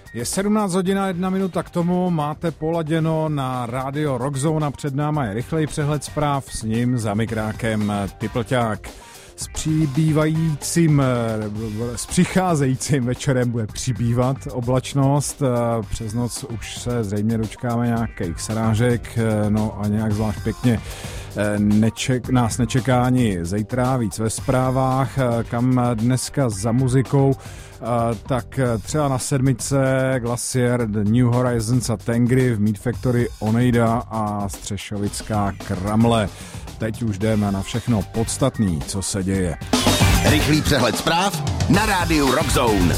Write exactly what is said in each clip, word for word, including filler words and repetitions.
Je sedmnáct hodin a jedna minuta k tomu, máte poladěno na rádio Rockzone a před náma je rychlej přehled zpráv, s ním za mikrákem Typlťák. S přibývajícím, s přicházejícím večerem bude přibývat oblačnost, přes noc už se zřejmě dočkáme nějakých srážek, no a nějak zvlášť pěkně neček, nás nečeká ani zítra, víc ve zprávách, kam dneska za muzikou, tak třeba na sedmice Glacier, The New Horizons a Tengry, v Meat Factory Oneida a Střešovická Kramle. Teď už jdeme na všechno podstatný, co se děje. Rychlý přehled zpráv na rádiu Rockzone.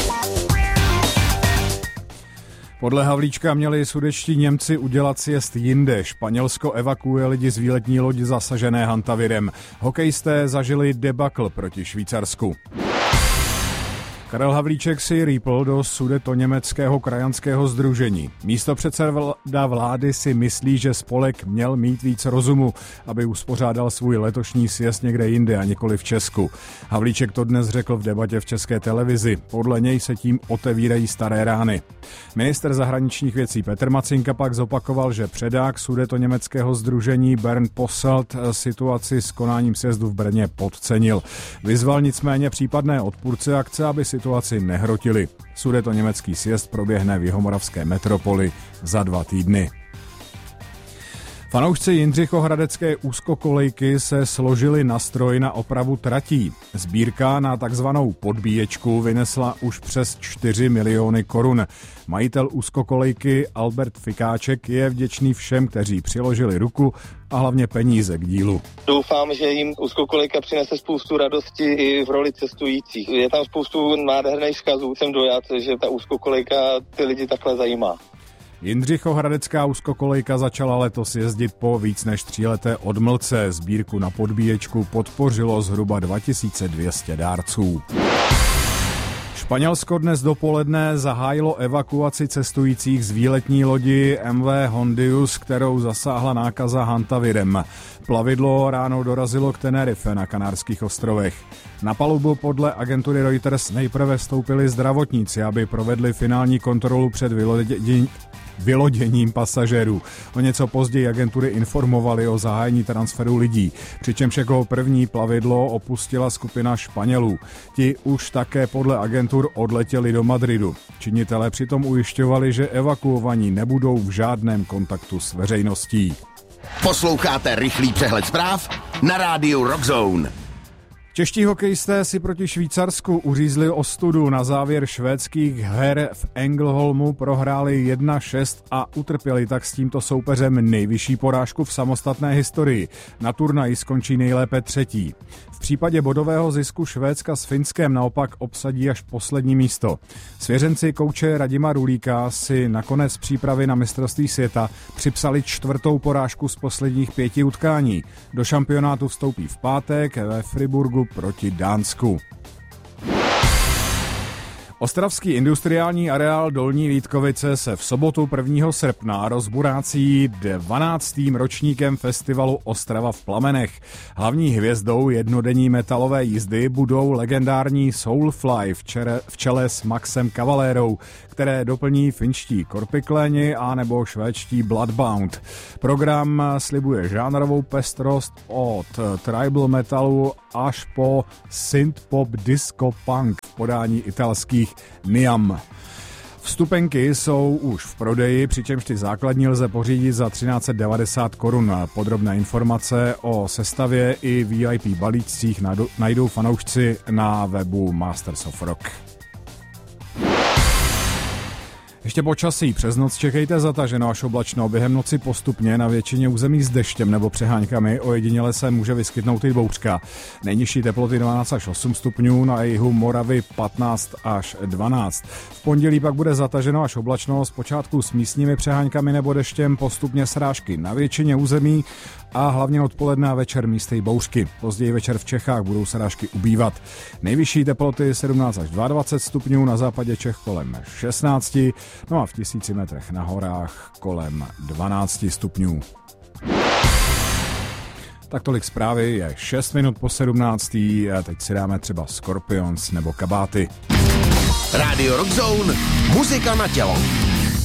Podle Havlíčka měli sudetští Němci udělat siest jinde. Španělsko evakuuje lidi z výletní lodi zasažené hantavirem. Hokejisté zažili debakl proti Švýcarsku. Karel Havlíček si rýpl do sudetoněmeckého krajanského sdružení. Místopředseda vlády si myslí, že spolek měl mít víc rozumu, aby uspořádal svůj letošní sjezd někde jinde a nikoli v Česku. Havlíček to dnes řekl v debatě v České televizi. Podle něj se tím otevírají staré rány. Minister zahraničních věcí Petr Macinka pak zopakoval, že předák sudetoněmeckého sdružení Bernd Posselt situaci s konáním sjezdu v Brně podcenil. Vyzval nicméně případné odpůrce akce, aby si situaci nehrotili. Sudetoněmecký sjezd proběhne v jihomoravské metropoli za dva týdny. Fanoušci Jindřichohradecké úzkokolejky se složili na stroj na opravu tratí. Sbírka na takzvanou podbíječku vynesla už přes čtyři miliony korun. Majitel úzkokolejky Albert Fikáček je vděčný všem, kteří přiložili ruku a hlavně peníze k dílu. Doufám, že jim úzkokolejka přinese spoustu radosti i v roli cestujících. Je tam spoustu nádherných vzkazů, jsem dojat, že ta úzkokolejka ty lidi takhle zajímá. Jindřichohradecká úzkokolejka začala letos jezdit po víc než tříleté odmlce. Sbírku na podbíječku podpořilo zhruba dva tisíce dvě stě dárců. Španělsko dnes dopoledne zahájilo evakuaci cestujících z výletní lodi M V Hondius, kterou zasáhla nákaza hantavirem. Plavidlo ráno dorazilo k Tenerife na Kanárských ostrovech. Na palubu podle agentury Reuters nejprve vstoupili zdravotníci, aby provedli finální kontrolu před vyloděním vyloděním pasažérů. O něco později agentury informovali o zahájení transferu lidí, přičemž jako první plavidlo opustila skupina Španělů. Ti už také podle agentur odletěli do Madridu. Činitelé přitom ujišťovali, že evakuovaní nebudou v žádném kontaktu s veřejností. Posloucháte rychlý přehled zpráv na rádiu Rockzone. Čeští hokejisté si proti Švýcarsku uřízli ostudu. Na závěr švédských her v Ängelholmu prohráli jedna šest a utrpěli tak s tímto soupeřem nejvyšší porážku v samostatné historii. Na turnaji skončí nejlépe třetí. V případě bodového zisku Švédska s Finskem naopak obsadí až poslední místo. Svěřenci kouče Radima Rulíka si nakonec přípravy na mistrovství světa připsali čtvrtou porážku z posledních pěti utkání. Do šampionátu vstoupí v pátek ve Friburgu proti Dánsku. Ostravský industriální areál Dolní Vítkovice se v sobotu prvního srpna rozburácí dvanáctým ročníkem festivalu Ostrava v plamenech. Hlavní hvězdou jednodenní metalové jízdy budou legendární Soulfly v, čere, v čele s Maxem Cavalérou, které doplní finští Korpikléni a nebo švédští Bloodbound. Program slibuje žánrovou pestrost od tribal metalu až po synthpop disco punk v podání italských Niam. Vstupenky jsou už v prodeji, přičemž ty základní lze pořídit za třináct set devadesát korun. Podrobné informace o sestavě i V I P balíčcích najdou fanoušci na webu Masters of Rock. Ještě počasí. Přes noc čekejte zataženo až oblačno, během noci postupně na většině území s deštěm nebo přeháňkami, ojediněle se může vyskytnout i bouřka. Nejnižší teploty dvanáct až osm stupňů, na jihu Moravy patnáct až dvanáct. V pondělí pak bude zataženo až oblačno, zpočátku s místními přeháňkami nebo deštěm, postupně srážky na většině území a hlavně odpoledne a večer místy bouřky. Později večer v Čechách budou srážky ubývat. Nejvyšší teploty sedmnáct až dvacet dva stupňů, na západě Čech kolem šestnáct, no a v tisíci metrech na horách kolem dvanáct stupňů. Tak tolik zprávy, je šest minut po sedmnácté a teď si dáme třeba Scorpions nebo Kabáty. Radio Rock Zone, muzika na tělo.